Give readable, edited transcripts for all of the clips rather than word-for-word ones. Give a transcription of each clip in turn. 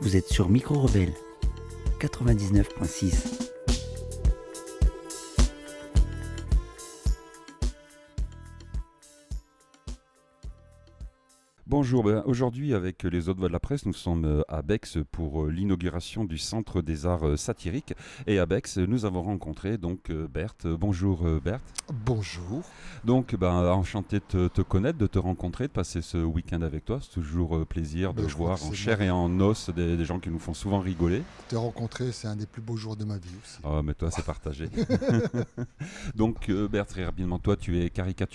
Vous êtes sur Micro Rebelle 99.6. Bonjour, aujourd'hui avec les autres voix de la presse, nous sommes à Bex pour l'inauguration du Centre des Arts Satiriques. Et à Bex, nous avons rencontré donc Berthe. Bonjour Berthe. Bonjour. Donc enchanté de te connaître, de te rencontrer, de passer ce week-end avec toi. C'est toujours plaisir de voir en chair et en os des gens qui nous font souvent rigoler. Te rencontrer, c'est un des plus beaux jours de ma vie aussi. Oh, mais toi, c'est partagé. Donc Berthe, très rapidement, toi, tu es caricaturiste ?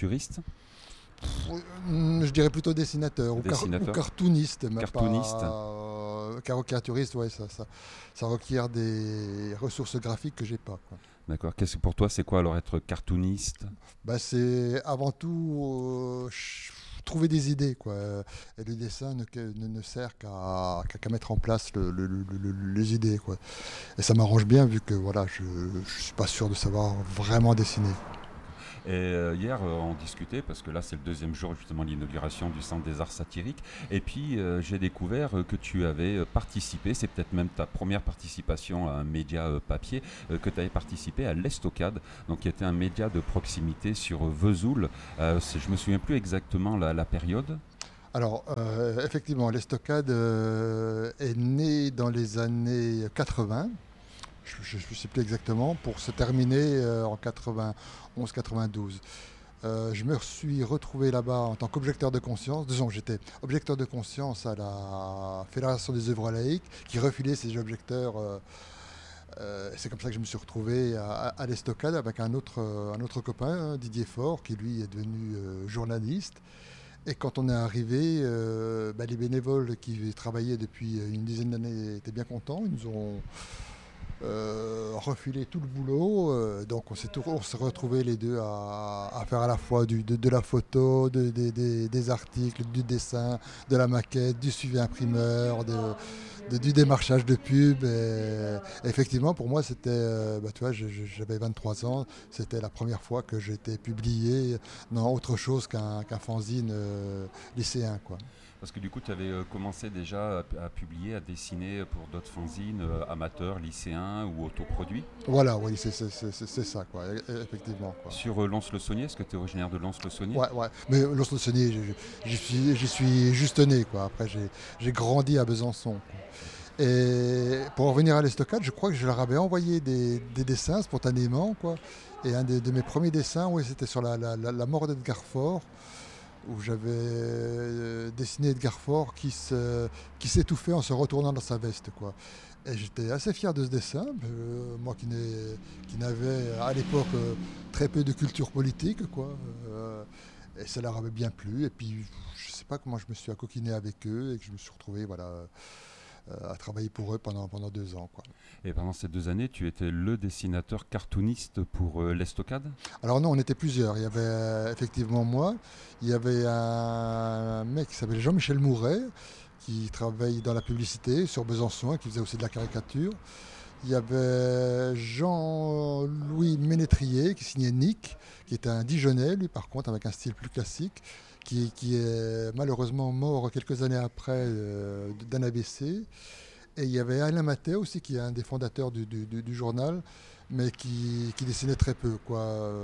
Je dirais plutôt dessinateur, ou cartooniste. Cartooniste. Caricaturiste, ouais, ça requiert des ressources graphiques que j'ai pas, quoi. D'accord. Pour toi, c'est quoi alors être cartooniste ? C'est avant tout trouver des idées, quoi. Et le dessin ne sert qu'à mettre en place les idées, quoi. Et ça m'arrange bien vu que voilà, je suis pas sûr de savoir vraiment dessiner. Et hier, on discutait, parce que là, c'est le deuxième jour justement de l'inauguration du Centre des Arts Satiriques. Et puis, j'ai découvert que tu avais participé, c'est peut-être même ta première participation à un média papier, que tu avais participé à l'Estocade, donc qui était un média de proximité sur Vesoul. Je me souviens plus exactement la période. Alors, effectivement, l'Estocade est né dans les années 80. Je ne sais plus exactement, pour se terminer en 91-92. Je me suis retrouvé là-bas en tant qu'objecteur de conscience. Disons, j'étais objecteur de conscience à la Fédération des œuvres laïques qui refilait ces objecteurs. C'est comme ça que je me suis retrouvé à l'Estocade avec un autre copain, Didier Faure, qui lui est devenu journaliste. Et quand on est arrivé, les bénévoles qui travaillaient depuis une dizaine d'années étaient bien contents. Ils nous ont refiler tout le boulot, donc on s'est retrouvés les deux à faire à la fois de la photo, des articles, du dessin, de la maquette, du suivi imprimeur, du démarchage de pub. Et effectivement, pour moi, c'était, tu vois, j'avais 23 ans, c'était la première fois que j'étais publié dans autre chose qu'un fanzine lycéen, quoi. Parce que du coup, tu avais commencé déjà à publier, à dessiner pour d'autres fanzines amateurs, lycéens ou autoproduits. Voilà, oui, c'est ça, quoi, effectivement, quoi. Sur Lons-le-Saunier, est-ce que tu es originaire de Lons-le-Saunier ? Ouais. Mais Lons-le-Saunier, j'y suis juste né, quoi. Après, j'ai grandi à Besançon, quoi. Et pour revenir à l'Estocade, je crois que je leur avais envoyé des dessins spontanément, quoi. Et un de mes premiers dessins, oui, c'était sur la mort d'Edgar Faure, où j'avais dessiné Edgar Faure qui s'étouffait en se retournant dans sa veste, quoi. Et j'étais assez fier de ce dessin, moi qui n'avais à l'époque très peu de culture politique, quoi. Et ça leur avait bien plu. Et puis je ne sais pas comment je me suis accoquiné avec eux et que je me suis retrouvé, voilà, à travailler pour eux pendant 2 ans, quoi. Et pendant ces 2 années, tu étais le dessinateur cartooniste pour l'Estocade ? Alors non, on était plusieurs. Il y avait effectivement moi, il y avait un mec qui s'appelait Jean-Michel Mouret, qui travaille dans la publicité sur Besançon, qui faisait aussi de la caricature. Il y avait Jean-Louis Ménétrier, qui signait Nick, qui était un Dijonnais, lui par contre, avec un style plus classique, qui est malheureusement mort quelques années après d'un AVC. Et il y avait Alain Mathé aussi, qui est un des fondateurs du journal, mais qui dessinait très peu, quoi.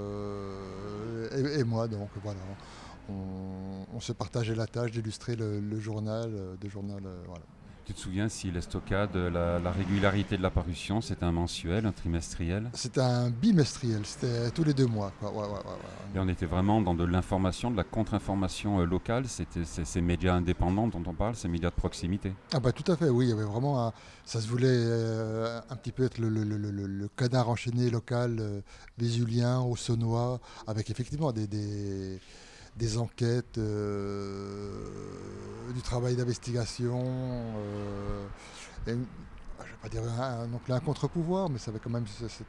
Et moi, donc voilà. On se partageait la tâche d'illustrer le journal, voilà. Tu te souviens si l'Estocade, la régularité de la parution, c'était un mensuel, un trimestriel ? C'était un bimestriel, c'était tous les 2 mois, quoi. Ouais. Et on était vraiment dans de l'information, de la contre-information locale. C'était ces médias indépendants dont on parle, ces médias de proximité. Ah bah tout à fait, oui. Il y avait vraiment ça se voulait un petit peu être le canard enchaîné local vésulien, auxonnois, avec effectivement des enquêtes, du travail d'investigation. Je ne vais pas dire non plus un contre-pouvoir, mais ça avait quand même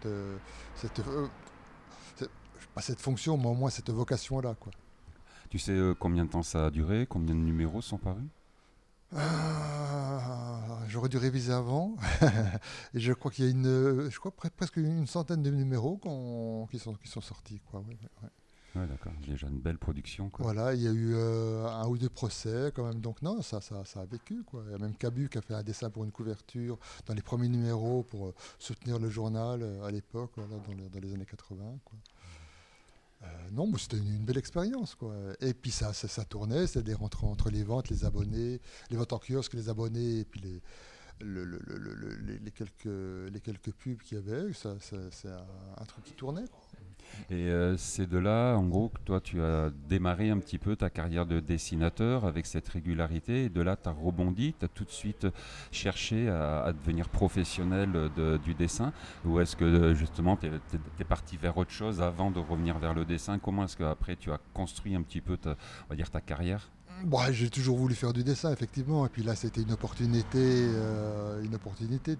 pas cette fonction, mais au moins cette vocation-là, quoi. Tu sais combien de temps ça a duré ? Combien de numéros sont parus ? J'aurais dû réviser avant. Et je crois qu'il y a presque une centaine de numéros qui sont sortis, quoi. Ouais. Ouais, d'accord. Déjà une belle production, quoi. Voilà, il y a eu un ou deux procès quand même, donc non, ça a vécu, quoi. Il y a même Cabu qui a fait un dessin pour une couverture dans les premiers numéros pour soutenir le journal à l'époque, voilà, dans les années 80, quoi. Non, mais c'était une belle expérience, quoi. Et puis ça tournait, c'est des rentrées entre les ventes, les abonnés, les ventes en kiosque, les abonnés, et puis les quelques pubs qu'il y avait, c'est un truc qui tournait, quoi. Et c'est de là, en gros, que toi, tu as démarré un petit peu ta carrière de dessinateur avec cette régularité. Et de là, tu as rebondi, tu as tout de suite cherché à devenir professionnel du dessin. Ou est-ce que justement, tu es parti vers autre chose avant de revenir vers le dessin? Comment est-ce qu'après, tu as construit un petit peu on va dire, ta carrière? Bon, j'ai toujours voulu faire du dessin, effectivement. Et puis là, c'était une opportunité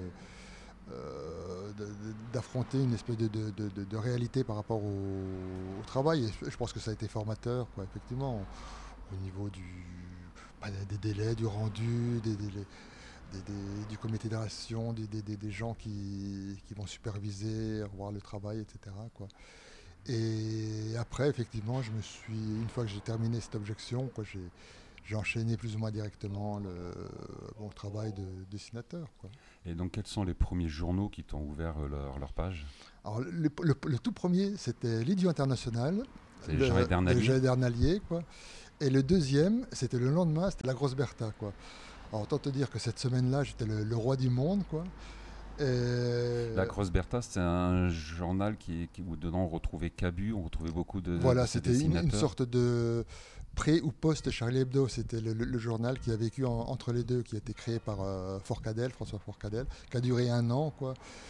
d'affronter une espèce de réalité par rapport au travail. Et je pense que ça a été formateur, quoi, effectivement, au niveau des délais, du rendu, du comité de rédaction, des gens qui vont superviser, revoir le travail, etc., quoi. Et après, effectivement, une fois que j'ai terminé cette objection, quoi, j'ai enchaîné plus ou moins directement mon travail de dessinateur, quoi. Et donc, quels sont les premiers journaux qui t'ont ouvert leur page? Alors, le tout premier, c'était l'Idiot International, C'est Jean Edernalier. Jean Edernalier, quoi. Et le deuxième, c'était le lendemain, c'était la Grosse Bertha, quoi. Alors, autant te dire que cette semaine-là, j'étais le roi du monde, quoi. Et La Grosse Bertha, c'est un journal où dedans on retrouvait Cabu, on retrouvait beaucoup de voilà, ces c'était une dessinateurs. sorte de pré ou post Charlie Hebdo. C'était le journal qui a vécu entre les deux, qui a été créé par François Forcadell, qui a duré un an, quoi.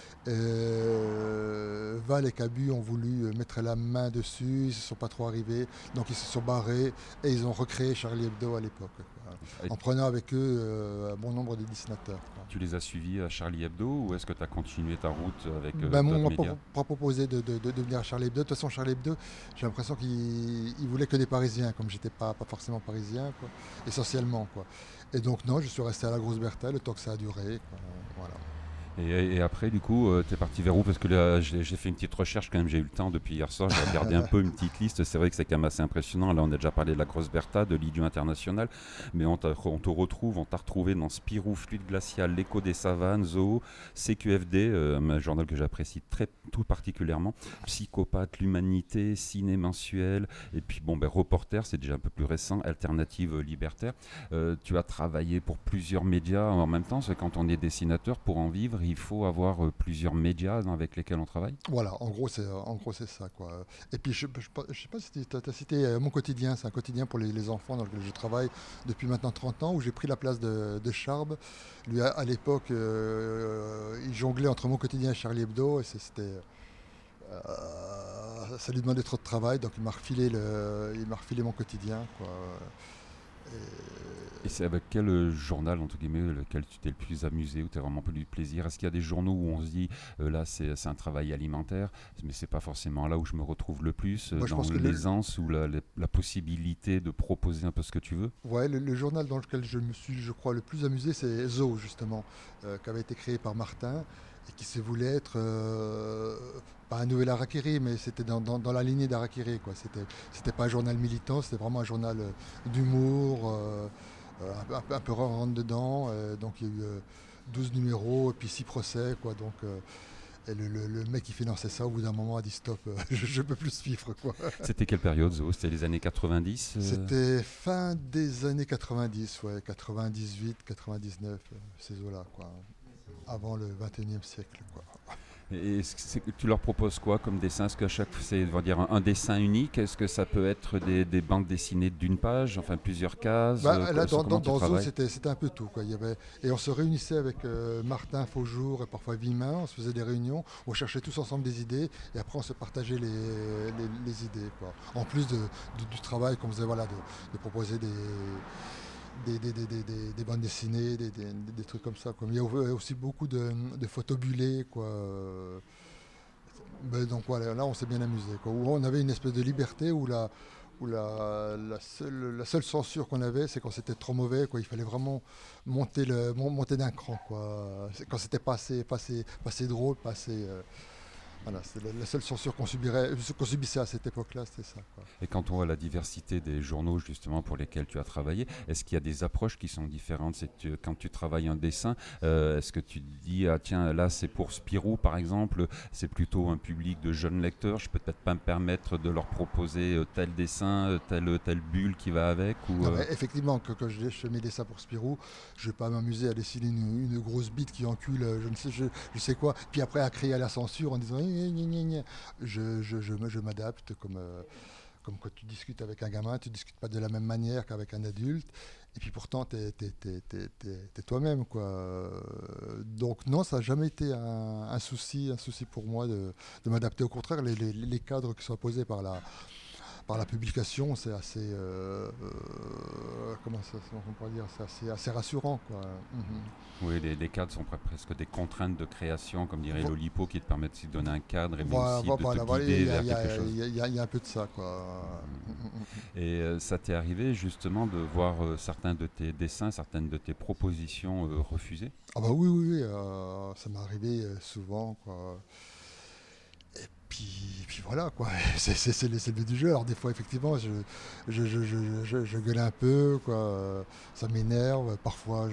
Val et Cabu ont voulu mettre la main dessus, ils ne se sont pas trop arrivés, donc ils se sont barrés et ils ont recréé Charlie Hebdo à l'époque, quoi, Et en prenant avec eux un bon nombre de dessinateurs, quoi. tu les as suivis à Charlie Hebdo ou est-ce que tu as continué ta route avec Ben, on d'autres m'a médias? pas proposé de venir à Charlie Hebdo. De toute façon, Charlie Hebdo, j'ai l'impression qu'il voulait que des Parisiens, comme j'étais pas forcément parisien, quoi, essentiellement, quoi. Et donc, non, je suis resté à la Grosse Bertha le temps que ça a duré, quoi. Voilà. Et après, du coup, tu es parti vers où? Parce que là, j'ai fait une petite recherche quand même, j'ai eu le temps depuis hier soir, j'ai regardé un peu une petite liste. C'est vrai que c'est quand même assez impressionnant. Là, on a déjà parlé de la Grosse Bertha, de l'Idiot International, mais on t'a retrouvé dans Spirou, Fluide Glacial, L'écho des savanes, Zoo, CQFD, un journal que j'apprécie tout particulièrement, Psychopathe, L'Humanité, Ciné Mensuel, et puis bon, Reporter, c'est déjà un peu plus récent, Alternative Libertaire. Tu as travaillé pour plusieurs médias en même temps, c'est quand on est dessinateur, pour en vivre, il faut avoir plusieurs médias avec lesquels on travaille. Voilà, en gros, c'est ça, quoi. Et puis, je sais pas si tu as cité Mon Quotidien. C'est un quotidien pour les enfants dans lequel je travaille depuis maintenant 30 ans, où j'ai pris la place de Charb. Lui, à l'époque, il jonglait entre Mon Quotidien et Charlie Hebdo, et ça lui demandait trop de travail, donc il m'a refilé Mon Quotidien, quoi. Et c'est avec quel journal, entre guillemets, lequel tu t'es le plus amusé, ou tu as vraiment eu du plaisir? Est-ce qu'il y a des journaux où on se dit, là c'est un travail alimentaire, mais c'est pas forcément là où je me retrouve le plus, Moi, je dans pense que l'aisance ou la possibilité de proposer un peu ce que tu veux? ouais, le journal dans lequel je me suis, je crois, le plus amusé, c'est Zoo, justement, qui avait été créé par Martin et qui se voulait être, pas un nouvel Harakiri, mais c'était dans la lignée d'Harakiri, quoi. C'était pas un journal militant, c'était vraiment un journal d'humour, un peu rentre dedans. Donc il y a eu 12 numéros et puis 6 procès, quoi. Donc, et le mec qui finançait ça, au bout d'un moment, a dit stop, je peux plus suivre, quoi. C'était quelle période, Zo? C'était les années 90 C'était fin des années 90, ouais, 98, 99, ces eaux-là, quoi. Avant le 21e siècle, quoi. Et tu leur proposes quoi comme dessin? Est-ce qu'à chaque fois c'est, on va dire, un dessin unique? Est-ce que ça peut être des bandes dessinées d'une page, enfin plusieurs cases? Bah, là, Comment tu dans Zoo, travailles? c'était un peu tout, quoi. Et on se réunissait avec Martin Faujour et parfois Vimin, on se faisait des réunions, on cherchait tous ensemble des idées, et après on se partageait les idées, quoi. En plus du travail qu'on faisait, voilà, de proposer des bandes dessinées, des trucs comme ça, quoi. Mais il y a aussi beaucoup de photos bullées, quoi. Ben, donc voilà, là on s'est bien amusé, quoi. Où on avait une espèce de liberté la seule censure qu'on avait, c'est quand c'était trop mauvais, quoi. Il fallait vraiment monter d'un cran, quoi. Quand c'était pas assez drôle, pas assez, Voilà, c'est la seule censure qu'on subissait à cette époque-là, c'était ça, quoi. Et quand on voit la diversité des journaux justement pour lesquels tu as travaillé, est-ce qu'il y a des approches qui sont différentes? Quand tu travailles un dessin, est-ce que tu te dis, ah tiens, là c'est pour Spirou par exemple, c'est plutôt un public de jeunes lecteurs, je peux peut-être pas me permettre de leur proposer tel dessin, telle bulle qui va avec ou, Non, mais effectivement, quand je fais mes dessins pour Spirou, je ne vais pas m'amuser à dessiner une grosse bite qui encule je sais quoi, puis après à crier à la censure en disant gna, gna, gna. Je m'adapte comme quand tu discutes avec un gamin, tu ne discutes pas de la même manière qu'avec un adulte, et puis pourtant tu es toi-même, quoi. Donc non, ça n'a jamais été un souci pour moi de m'adapter. Au contraire, les cadres qui sont posés par la publication, c'est assez, comment ça, on pourrait dire, c'est assez rassurant, quoi. Mhm. oui, les cadres sont presque des contraintes de création, comme dirait Lolipo, qui te permettent aussi de donner un cadre mais aussi de te Voilà, guider vers quelque chose. il y a un peu de ça, quoi. Et ça t'est arrivé justement de voir certains de tes dessins, certaines de tes propositions refusées? Ah bah oui, oui, oui, ça m'est arrivé souvent, quoi. Puis voilà, quoi. C'est le but du jeu. Alors des fois, effectivement, je gueule un peu, quoi. Ça m'énerve. Parfois,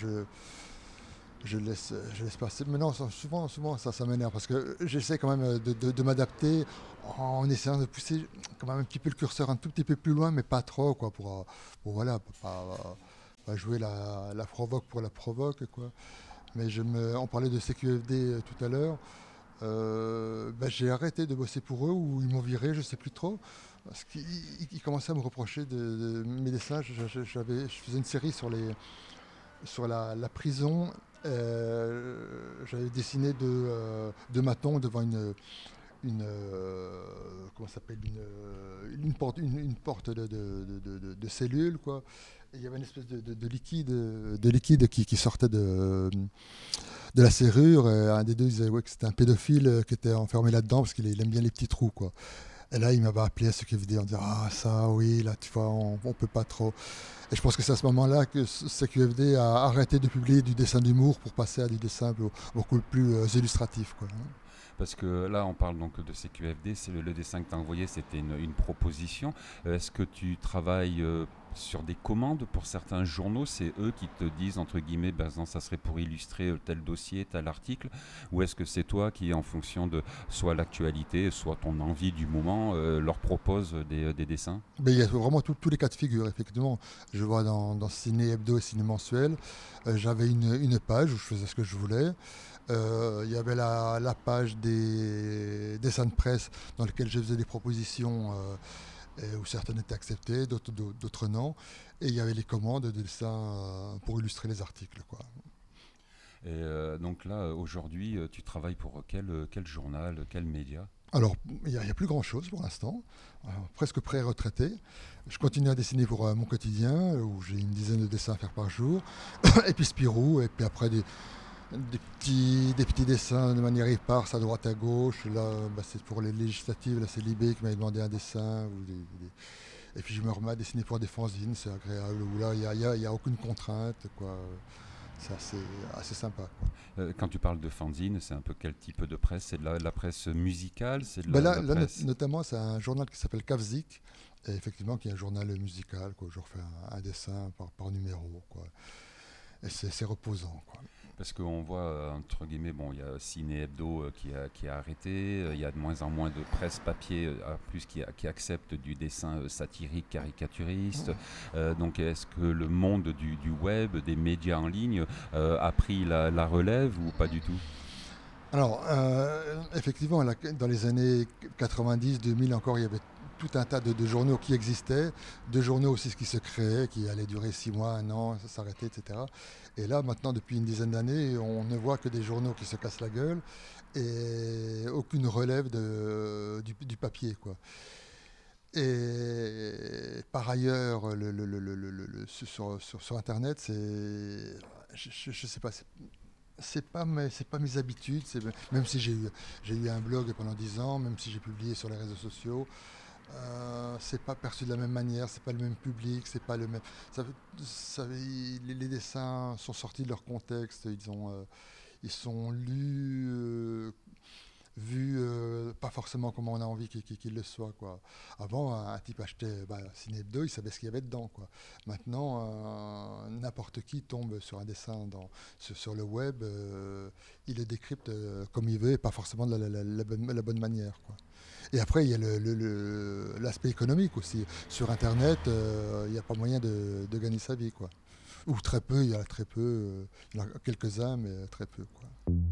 je laisse passer. Mais non, souvent ça m'énerve parce que j'essaie quand même de m'adapter en essayant de pousser quand même un petit peu le curseur un tout petit peu plus loin, mais pas trop, quoi, pour voilà, pour pas jouer la provoque pour la provoque, quoi. Mais on parlait de CQFD tout à l'heure. J'ai arrêté de bosser pour eux ou ils m'ont viré, je sais plus trop. Parce qu'ils commençaient à me reprocher de mes dessins. Je faisais une série sur la prison. J'avais dessiné de Maton devant comment ça s'appelle une porte de cellule, quoi. Et il y avait une espèce de liquide qui sortait de la serrure. Et un des deux disait ouais, que c'était un pédophile qui était enfermé là-dedans parce qu'il aime bien les petits trous, quoi. Et là, il m'avait appelé à ce qu'il faisait en disant ah ça oui là tu vois on peut pas trop. Et je pense que c'est à ce moment-là que CQFD a arrêté de publier du dessin d'humour pour passer à du dessin beaucoup plus illustratif, quoi. Parce que là, on parle donc de CQFD, c'est le dessin que tu as envoyé, c'était une proposition. Est-ce que tu travailles sur des commandes pour certains journaux? C'est eux qui te disent, entre guillemets, ben, non, ça serait pour illustrer tel dossier, tel article? Ou est-ce que c'est toi qui, en fonction de soit l'actualité, soit ton envie du moment, leur propose des dessins? Mais il y a vraiment tous les cas de figure, effectivement. Je vois dans Ciné Hebdo et Ciné Mensuel, j'avais une page où je faisais ce que je voulais. Il y avait la page des dessins de presse dans lesquels je faisais des propositions où certaines étaient acceptées, d'autres non. Et il y avait les commandes de dessins pour illustrer les articles, quoi. Et donc là, aujourd'hui, tu travailles pour quel journal, quel média? Alors, il n'y a plus grand-chose pour l'instant, presque pré-retraité. Je continue à dessiner pour mon quotidien, où j'ai une dizaine de dessins à faire par jour. Et puis Spirou, et puis après des petits dessins de manière éparse à droite à gauche. Là, c'est pour les législatives, là c'est Libé qui m'avait demandé un dessin. Et puis je me remets à dessiner pour des fanzines, c'est agréable, où là il y a aucune contrainte, quoi. C'est assez sympa, quoi. Quand tu parles de fanzine, c'est un peu quel type de presse? C'est de la presse musicale? C'est de Là, la presse... notamment, c'est un journal qui s'appelle Kavzik, et effectivement, qui est un journal musical, quoi. Je refais un dessin par numéro, quoi. Et c'est reposant, quoi. Parce qu'on voit, entre guillemets, bon, il y a Ciné Hebdo qui a arrêté, il y a de moins en moins de presse papier, plus qui accepte du dessin satirique, caricaturiste. Donc est-ce que le monde du web, des médias en ligne, a pris la relève ou pas du tout? Alors, effectivement, dans les années 90-2000 encore, il y avait tout un tas de journaux qui existaient, de journaux aussi qui se créaient, qui allaient durer 6 mois, 1 an, ça s'arrêtait, etc. Et là, maintenant, depuis une dizaine d'années, on ne voit que des journaux qui se cassent la gueule et aucune relève du papier, quoi. Et par ailleurs, sur Internet, je sais pas, c'est pas mes habitudes. Même si j'ai eu un blog pendant 10 ans, même si j'ai publié sur les réseaux sociaux, c'est pas perçu de la même manière, c'est pas le même public, c'est pas le même. Les dessins sont sortis de leur contexte, ils sont lus vu pas forcément comme on a envie qu'il le soit, quoi. Avant, un type achetait Ciné Hebdo, il savait ce qu'il y avait dedans, quoi. Maintenant, n'importe qui tombe sur un dessin sur le web, il le décrypte comme il veut et pas forcément de la bonne manière, quoi. Et après, il y a l'aspect économique aussi. Sur Internet, il n'y a pas moyen de gagner sa vie, quoi. Ou très peu, il y en a très peu. Il y en a quelques-uns, mais très peu, quoi.